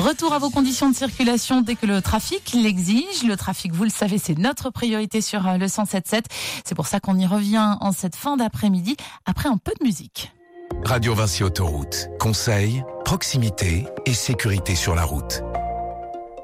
Retour à vos conditions de circulation dès que le trafic l'exige. Le trafic, vous le savez, c'est notre priorité sur le 107.7. C'est pour ça qu'on y revient en cette fin d'après-midi, après un peu de musique. Radio Vinci Autoroute. Conseils, proximité et sécurité sur la route.